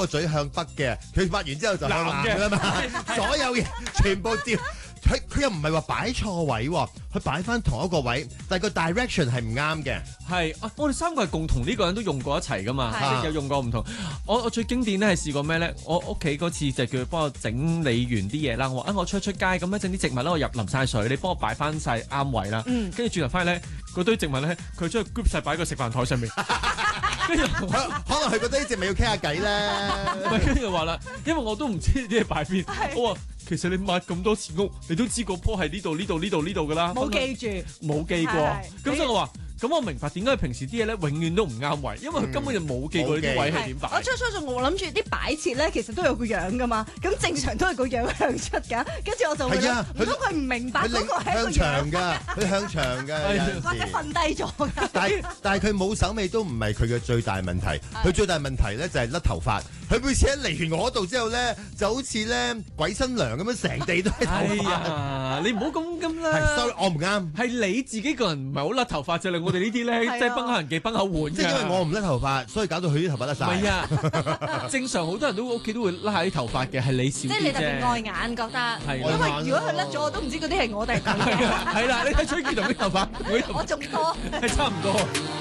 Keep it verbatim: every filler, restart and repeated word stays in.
個嘴向北嘅，佢抹完之後就向南嘅啦嘛，所有嘢全部掉。佢佢又唔係話擺錯位喎，佢擺翻同一個位，但係個 direction 係唔啱嘅。 係啊，我哋三個係共同呢個人都用過一齊噶嘛，即係有用過唔同。我我最經典咧係試過咩咧？我屋企嗰次就叫佢幫我整理完啲嘢啦。我話啊，我出出街咁一陣啲植物咧，我入淋晒水，你幫我擺翻晒啱位啦。跟住轉頭翻去咧，嗰堆植物咧，佢將佢 group 曬擺喺個食飯台上面。跟住可能佢覺得呢隻咪要傾下偈咧。 唔係，跟住就話啦，因為我都唔知啲嘢擺邊。我話其實你買咁多次屋，你都知嗰棵係呢度呢度呢度呢度㗎啦。 冇記住， 冇記過。咁所以我話。咁我明白點解平時啲嘢咧永遠都唔啱位，因為佢根本就冇記過呢啲位係點擺。 我初初仲我諗住啲擺設咧，其實都有個樣噶嘛，咁正常都係個樣向出㗎。跟住我就會諗，唔通佢唔明白嗰個係一個樣？ 向長㗎，佢向長㗎， 或者瞓低咗㗎。 但係但係佢冇手尾都唔係佢嘅最大問題，佢最大問題咧就係甩頭髮。佢每次一嚟完我度之後咧，就好似咧鬼新娘咁樣，成地都係頭髮。 啊、你唔好咁咁啦。 係 sorry， 我唔啱。 係你自己個人唔係好甩頭髮啫，我哋呢啲咧即係崩口人忌崩口碗。 即係因為我唔甩頭髮，所以搞到佢啲頭髮甩晒。 唔係啊，正常好多人都屋企都會甩下啲頭髮嘅，係你少啲啫。 即係你特別愛眼覺得， 係因為如果佢甩咗，我都唔知嗰啲係我定係佢嘅。 係啦，你睇崔健同啲頭髮， 我仲多。 係差唔多。